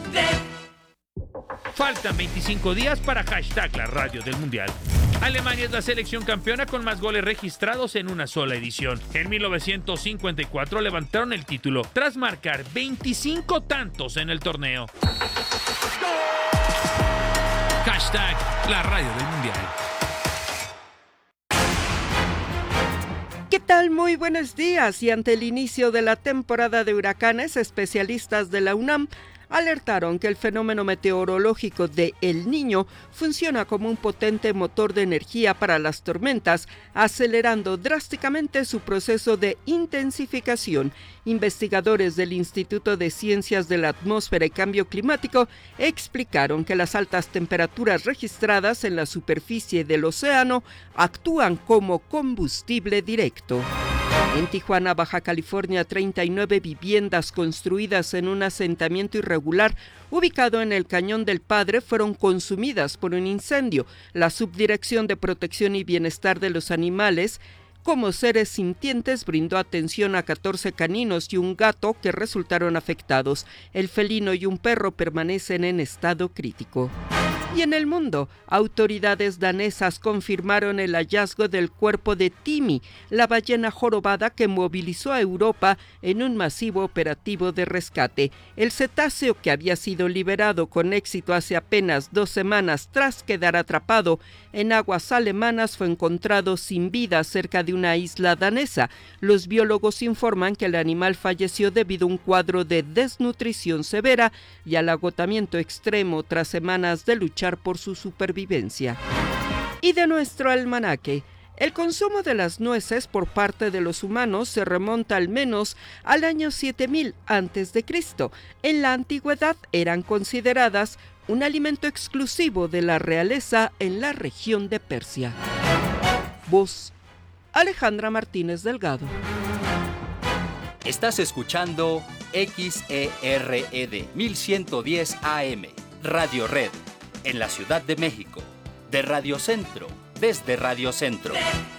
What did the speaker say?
Faltan 25 días para hashtag la radio del Mundial. Alemania es la selección campeona con más goles registrados en una sola edición. En 1954 levantaron el título tras marcar 25 tantos en el torneo. Hashtag la radio del Mundial. ¿Qué tal? Muy buenos días. Y ante el inicio de la temporada de huracanes, especialistas de la UNAM alertaron que el fenómeno meteorológico de El Niño funciona como un potente motor de energía para las tormentas, acelerando drásticamente su proceso de intensificación. Investigadores del Instituto de Ciencias de la Atmósfera y Cambio Climático explicaron que las altas temperaturas registradas en la superficie del océano actúan como combustible directo. En Tijuana, Baja California, 39 viviendas construidas en un asentamiento irregular ubicado en el Cañón del Padre fueron consumidas por un incendio. La Subdirección de Protección y Bienestar de los Animales, como seres sintientes, brindó atención a 14 caninos y un gato que resultaron afectados. El felino y un perro permanecen en estado crítico. Y en el mundo, autoridades danesas confirmaron el hallazgo del cuerpo de Timi, la ballena jorobada que movilizó a Europa en un masivo operativo de rescate. El cetáceo, que había sido liberado con éxito hace apenas 2 semanas tras quedar atrapado en aguas alemanas, fue encontrado sin vida cerca de una isla danesa. Los biólogos informan que el animal falleció debido a un cuadro de desnutrición severa y al agotamiento extremo tras semanas de luchar por su supervivencia. Y de nuestro almanaque, el consumo de las nueces por parte de los humanos se remonta al menos al año 7000 a.C. En la antigüedad eran consideradas un alimento exclusivo de la realeza en la región de Persia. Voz: Alejandra Martínez Delgado. Estás escuchando XERED 1110 AM, Radio Red, en la Ciudad de México, de Radio Centro, desde Radio Centro.